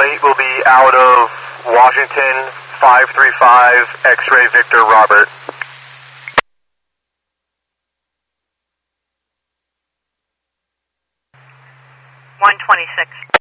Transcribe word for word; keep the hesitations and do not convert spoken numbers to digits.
eight will be out of Washington, five three five, X-ray Victor Robert. one twenty-six.